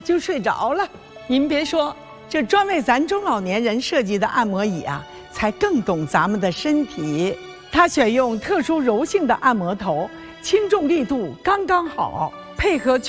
就睡着了。您别说，这专为咱中老年人设计的按摩椅啊，才更懂咱们的身体。它选用特殊柔性的按摩头，轻重力度刚刚好，配合